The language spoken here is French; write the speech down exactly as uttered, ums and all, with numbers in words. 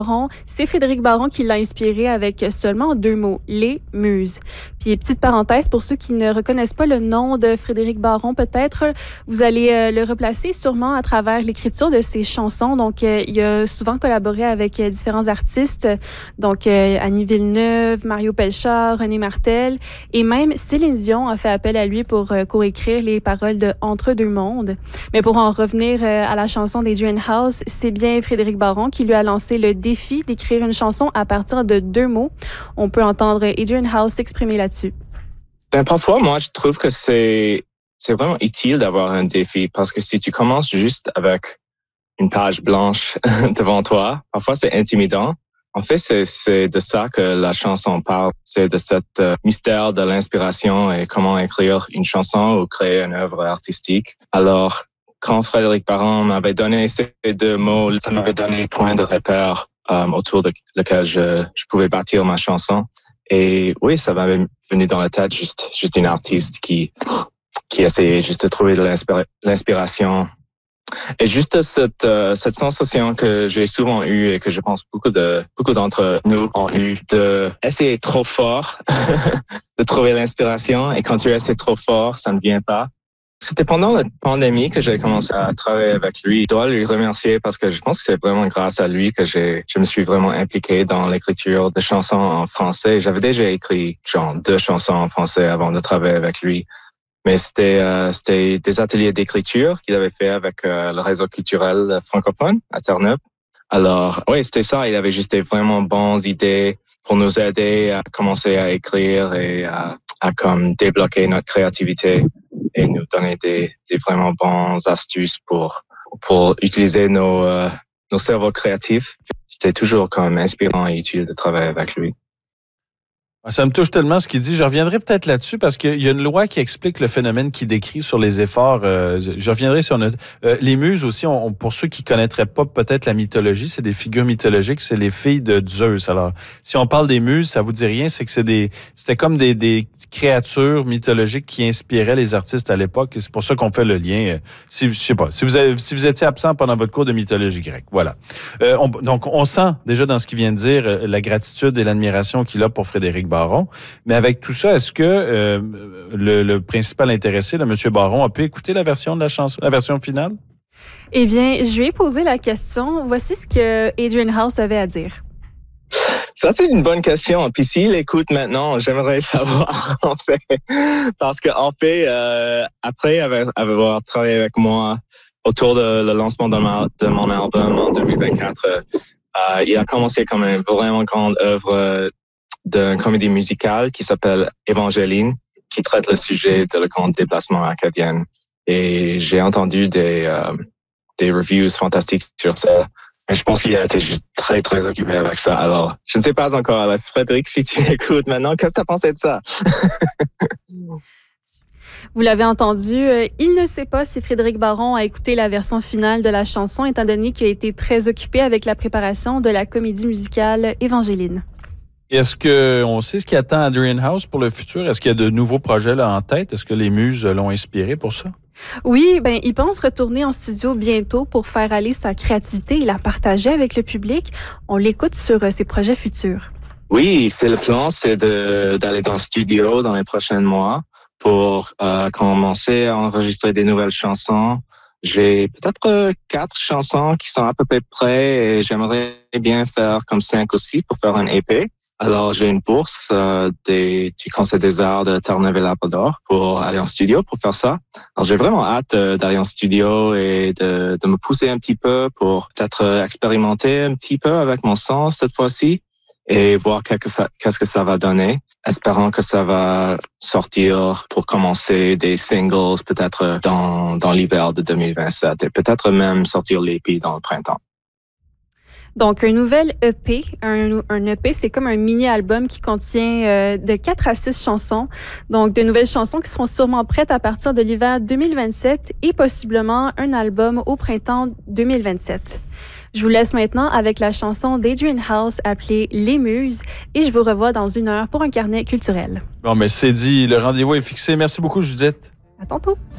C'est Frédéric Baron qui l'a inspiré avec seulement deux mots, les muses. Puis petite parenthèse, pour ceux qui ne reconnaissent pas le nom de Frédéric Baron, peut-être vous allez euh, le replacer sûrement à travers l'écriture de ses chansons. Donc, euh, il a souvent collaboré avec euh, différents artistes, donc euh, Annie Villeneuve, Mario Pelchard, René Martel, et même Céline Dion a fait appel à lui pour euh, coécrire les paroles de Entre deux mondes. Mais pour en revenir euh, à la chanson d'Adrian House, c'est bien Frédéric Baron qui lui a lancé le défi d'écrire une chanson à partir de deux mots. On peut entendre Adrian House s'exprimer là-dessus. Ben, parfois, moi, je trouve que c'est, c'est vraiment utile d'avoir un défi parce que si tu commences juste avec une page blanche devant toi, parfois c'est intimidant. En fait, c'est, c'est de ça que la chanson parle. C'est de ce euh, mystère de l'inspiration et comment écrire une chanson ou créer une œuvre artistique. Alors, quand Frédéric Baron m'avait donné ces deux mots, ça m'avait donné point de repère euh, autour de lequel je, je pouvais bâtir ma chanson. Et oui, ça m'avait venu dans la tête juste, juste une artiste qui, qui essayait juste de trouver de l'inspira- l'inspiration. Et juste cette, euh, cette sensation que j'ai souvent eue et que je pense beaucoup de, beaucoup d'entre nous ont eu de essayer trop fort de trouver l'inspiration. Et quand tu essaies trop fort, ça ne vient pas. C'était pendant la pandémie que j'ai commencé à travailler avec lui. Je dois lui remercier parce que je pense que c'est vraiment grâce à lui que j'ai, je me suis vraiment impliqué dans l'écriture de chansons en français. J'avais déjà écrit genre deux chansons en français avant de travailler avec lui. Mais c'était, euh, c'était des ateliers d'écriture qu'il avait fait avec euh, le réseau culturel francophone à Terre-Neuve. Alors, oui, c'était ça. Il avait juste des vraiment bonnes idées pour nous aider à commencer à écrire et à, à comme débloquer notre créativité et nous donner des, des vraiment bonnes astuces pour, pour utiliser nos, euh, nos cerveaux créatifs. C'était toujours comme inspirant et utile de travailler avec lui. Ça me touche tellement ce qu'il dit. Je reviendrai peut-être là-dessus parce qu'il y a une loi qui explique le phénomène qu'il décrit sur les efforts. Euh, je reviendrai sur notre... Euh, les muses aussi, on, pour ceux qui connaîtraient pas peut-être la mythologie, c'est des figures mythologiques, c'est les filles de Zeus. Alors, si on parle des muses, ça vous dit rien, c'est que c'est des, c'était comme des, des créatures mythologiques qui inspiraient les artistes à l'époque. Et c'est pour ça qu'on fait le lien. Si, je sais pas, si vous, avez, si vous étiez absent pendant votre cours de mythologie grecque, voilà. Euh, on, donc, on sent déjà dans ce qu'il vient de dire la gratitude et l'admiration qu'il a pour Frédéric Baron. Mais avec tout ça, est-ce que euh, le, le principal intéressé, le M. Baron, a pu écouter la version de la chanson, la version finale? Eh bien, je lui ai posé la question. Voici ce que Adrian House avait à dire. Ça, c'est une bonne question. Puis s'il écoute maintenant, j'aimerais savoir, en fait. Parce qu'en fait, euh, après avoir, avoir travaillé avec moi autour de le lancement de, ma, de mon album en deux mille vingt-quatre, euh, il a commencé comme une vraiment grande œuvre d'une comédie musicale qui s'appelle Évangéline, qui traite le sujet de le grand déplacement acadien. Et j'ai entendu des, euh, des reviews fantastiques sur ça. Mais je pense qu'il a été juste très, très occupé avec ça. Alors, je ne sais pas encore. Alors, Frédéric, si tu écoutes maintenant, qu'est-ce que tu as pensé de ça? Vous l'avez entendu, euh, il ne sait pas si Frédéric Baron a écouté la version finale de la chanson, étant donné qu'il a été très occupé avec la préparation de la comédie musicale Évangéline. Est-ce qu'on sait ce qui attend Adrian House pour le futur? Est-ce qu'il y a de nouveaux projets là en tête? Est-ce que les muses l'ont inspiré pour ça? Oui, ben il pense retourner en studio bientôt pour faire aller sa créativité et la partager avec le public. On l'écoute sur ses projets futurs. Oui, c'est le plan, c'est de, d'aller dans le studio dans les prochains mois pour euh, commencer à enregistrer des nouvelles chansons. J'ai peut-être euh, quatre chansons qui sont à peu près prêtes et j'aimerais bien faire comme cinq aussi pour faire un E P. Alors, j'ai une bourse euh, des, du Conseil des arts de Terre-Neuve et Labrador pour aller en studio pour faire ça. Alors, j'ai vraiment hâte euh, d'aller en studio et de, de me pousser un petit peu pour peut-être expérimenter un petit peu avec mon son cette fois-ci et voir qu'est-ce que ça, qu'est-ce que ça va donner. Espérant que ça va sortir pour commencer des singles peut-être dans, dans l'hiver de deux mille vingt-sept et peut-être même sortir l'E P dans le printemps. Donc, un nouvel E P. Un, un E P, c'est comme un mini-album qui contient euh, de quatre à six chansons. Donc, de nouvelles chansons qui seront sûrement prêtes à partir de l'hiver deux mille vingt-sept et possiblement un album au printemps deux mille vingt-sept. Je vous laisse maintenant avec la chanson d'Adrian House appelée Les Muses et je vous revois dans une heure pour un carnet culturel. Bon, mais c'est dit, le rendez-vous est fixé. Merci beaucoup, Judith. À tantôt.